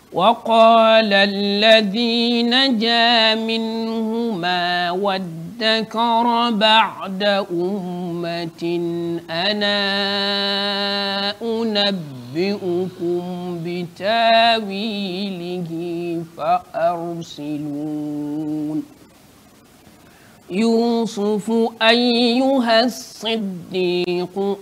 وقال الذي نجا منهما وادكر بعد أمة أنا أنبئكم بتاويله فأرسلون يوسف أيها الصديق